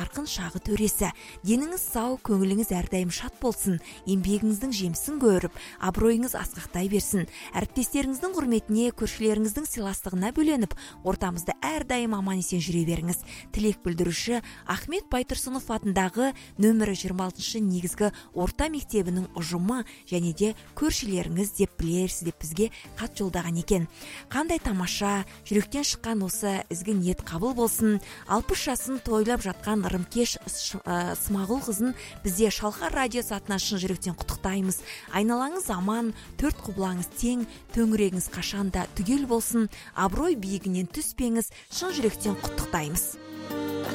жарқын шағы төресі. Деніңіз сау, көңіліңіз әрдайым шат болсын. Еңбегіңіздің жемісін көріп, абыройыңыз асқақтай берсін. Әріптестеріңіздің құрметіне, көршілеріңіздің сыйластығына бөленіп, ортамызда әрдайым аман-есен жүре беріңіз. Тілек білдіруші Ахмет Байтұрсынов атындағы нөмірі 26 негізгі орта мектебінің ұжымы және де көршілеріңіз деп білерсіз деп бізге хат жолдаған екен. Қандай тамаша, жүректен шыққан осы ізгі ниет қабыл болсын. 60 жасын тойлап жатқан Ырымкеш Смағұл қызын бізде Шалқар радиосы атынан шын жүректен құттықтаймыз. Айналаңыз аман, төрт құбылаңыз тең, төңірегіңіз қашанда түгел болсын. Абырой биігінен түспеңіз, шын жүректен құттықтаймыз.